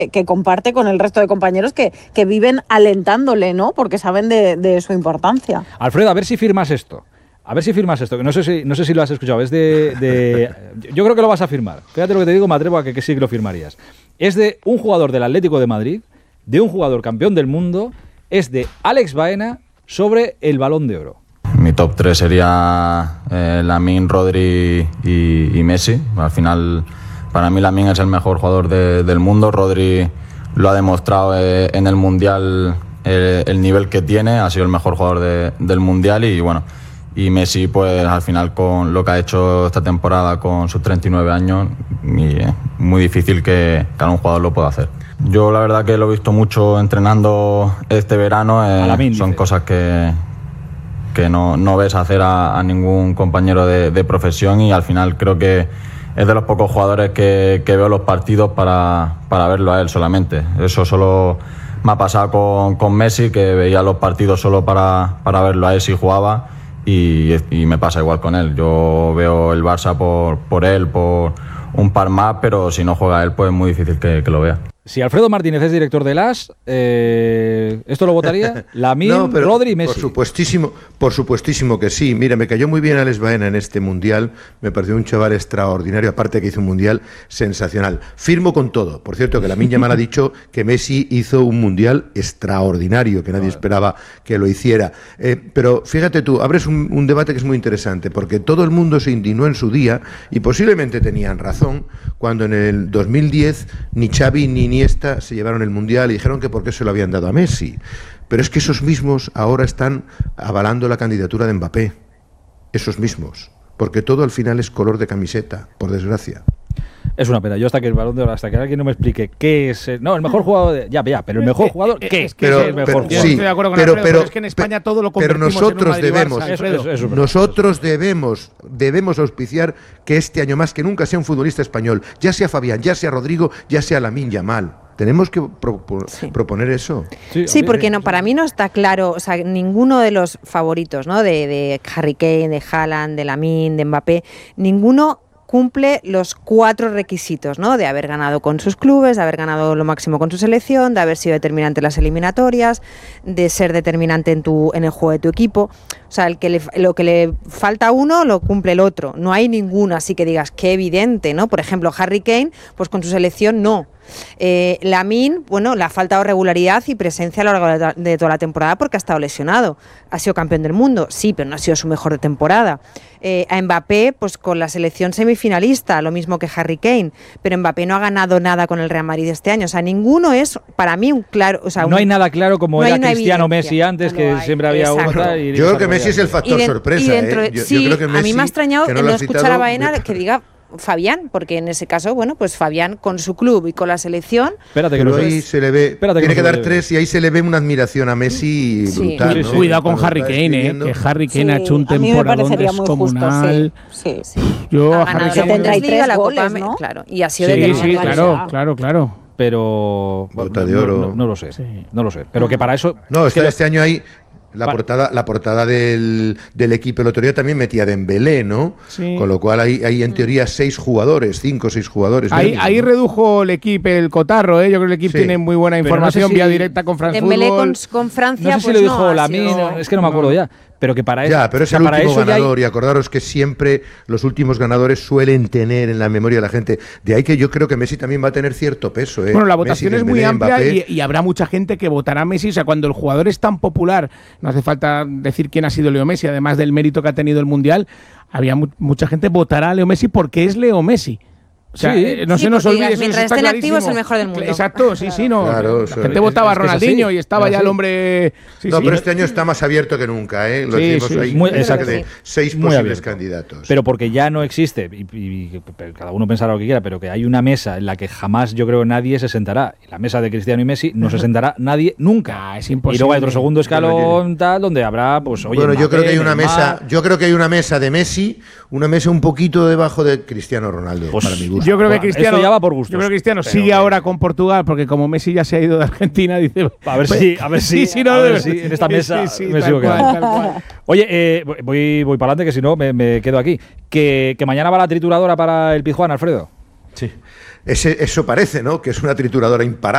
que comparte con el resto de compañeros que viven alentándole, ¿no? Porque saben de su importancia. Alfredo, a ver si firmas esto. Que no sé si lo has escuchado. Es yo creo que lo vas a firmar. Fíjate lo que te digo, me atrevo a que sí que lo firmarías. Es de un jugador del Atlético de Madrid, de un jugador campeón del mundo, es de Alex Baena sobre el Balón de Oro. Mi top 3 sería Lamine, Rodri y Messi. Al final, para mí Lamine es el mejor jugador del mundo. Rodri lo ha demostrado en el Mundial, el nivel que tiene. Ha sido el mejor jugador del Mundial y Messi, pues al final con lo que ha hecho esta temporada con sus 39 años, muy difícil que un jugador lo pueda hacer. Yo la verdad que lo he visto mucho entrenando este verano. Son cosas que no ves hacer a ningún compañero de profesión, y al final creo que es de los pocos jugadores que veo los partidos para verlo a él solamente. Eso solo me ha pasado con Messi, que veía los partidos solo para verlo a él si jugaba, y me pasa igual con él. Yo veo el Barça por él, por un par más, pero si no juega él, pues es muy difícil que lo vea. Si Alfredo Martínez es director del AS, ¿esto lo votaría? Lamine, Rodri y Messi. Por supuestísimo que sí. Mira, me cayó muy bien Alex Baena en este Mundial. Me pareció un chaval extraordinario, aparte que hizo un Mundial sensacional. Firmo con todo. Por cierto, que Lamine Yamal ha dicho que Messi hizo un Mundial extraordinario, que nadie esperaba que lo hiciera. Pero fíjate tú, abres un debate que es muy interesante, porque todo el mundo se indignó en su día, y posiblemente tenían razón, cuando en el 2010 ni Xavi ni Iniesta se llevaron el Mundial y dijeron que por qué se lo habían dado a Messi. Pero es que esos mismos ahora están avalando la candidatura de Mbappé. Esos mismos. Porque todo al final es color de camiseta, por desgracia. Es una pena. Yo hasta que el Balón de Oro, hasta que alguien no me explique qué es... el mejor jugador... Ya, pero el mejor jugador, ¿qué? Es el mejor jugador. Sí, estoy de acuerdo con Alfredo, pero es que en España todo lo convertimos nosotros debemos auspiciar que este año más que nunca sea un futbolista español, ya sea Fabián, ya sea Rodrigo, ya sea Lamine Yamal. Tenemos que proponer eso. Sí, porque no, para mí no está claro, o sea, ninguno de los favoritos, ¿no? De Harry Kane, de Haaland, de Lamine, de Mbappé, ninguno cumple los 4 requisitos, ¿no? De haber ganado con sus clubes, de haber ganado lo máximo con su selección, de haber sido determinante en las eliminatorias, de ser determinante en el juego de tu equipo. O sea, lo que le falta a uno lo cumple el otro. No hay ninguno así que digas qué evidente, ¿no? Por ejemplo, Harry Kane, pues con su selección no. Lamine, bueno, le ha faltado regularidad y presencia a lo largo de toda la temporada porque ha estado lesionado. Ha sido campeón del mundo, sí, pero no ha sido su mejor temporada. A Mbappé, pues con la selección semifinalista, lo mismo que Harry Kane, pero Mbappé no ha ganado nada con el Real Madrid este año. O sea, ninguno es, para mí, un claro... O sea, no hay nada claro como era Cristiano Messi antes, que siempre había uno. Yo creo que Messi es el factor sorpresa. Yo creo que Messi, a mí me ha extrañado no escuchar a Baena que diga Fabián, porque en ese caso, bueno, pues Fabián con su club y con la selección. Espérate que ahí se le ve. Tiene que dar 3 y ahí se le ve una admiración a Messi brutal. ¿no? Cuidado con Harry Kane, que Harry Kane ha hecho un temporadón descomunal. Sí. Yo a Harry Kane 73 la goles, ¿no? Claro, y ha sido claro. Pero Bota de oro. No lo sé. No lo sé. Pero que para eso. No, este año hay. La portada del equipo el otro día también metía Dembélé, ¿no? Sí. Con lo cual hay en teoría 5 o 6 jugadores. Ahí redujo el equipo el cotarro, ¿eh? Yo creo que el equipo tiene muy buena información, no sé vía directa con France Dembélé Football. Con Francia, no sé si lo dijo Lamine, es que no me acuerdo ya. Pero que para eso... Ya, pero es el último ganador, y acordaros que siempre los últimos ganadores suelen tener en la memoria de la gente. De ahí que yo creo que Messi también va a tener cierto peso. Bueno, la votación es muy amplia y habrá mucha gente que votará a Messi. O sea, cuando el jugador es tan popular, no hace falta decir quién ha sido Leo Messi, además del mérito que ha tenido el Mundial, había mucha gente votará a Leo Messi porque es Leo Messi. O sea, no se nos olvide. Mientras estén activos es el mejor del mundo. Exacto, no. Claro, la gente votaba a Ronaldinho y estaba ya el hombre... pero este año está más abierto que nunca, ¿eh? Lo decimos ahí. De 6 posibles candidatos. Pero porque ya no existe, y cada uno pensará lo que quiera, pero que hay una mesa en la que jamás, yo creo, nadie se sentará. La mesa de Cristiano y Messi no se sentará nadie nunca. Es imposible. Y luego hay otro segundo escalón tal donde habrá, pues, oye, bueno, yo creo que hay una mesa, de Messi, una mesa un poquito debajo de Cristiano Ronaldo, pues, para mi gusto. Yo creo que Cristiano, ya va por gustos. Yo creo que Cristiano sigue ahora con Portugal, porque como Messi ya se ha ido de Argentina, dice... A ver si en esta mesa me sigo quedando. Oye, voy para adelante, que si no me quedo aquí. Que mañana va la trituradora para el Pizjuán, Alfredo. Sí. Eso parece, ¿no? Que es una trituradora imparable.